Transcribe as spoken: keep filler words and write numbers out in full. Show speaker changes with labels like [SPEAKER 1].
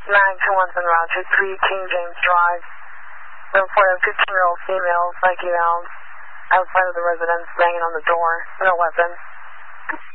[SPEAKER 1] nine two one seven Roger, three King James Drive. Report a fifteen-year-old female, psyche bound, outside of the residence, banging on the door, no weapon.